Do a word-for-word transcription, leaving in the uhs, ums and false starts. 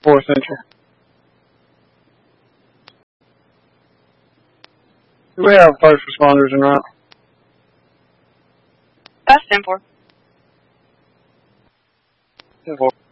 four Central. Do we have first responders en route? That's ten four. ten four.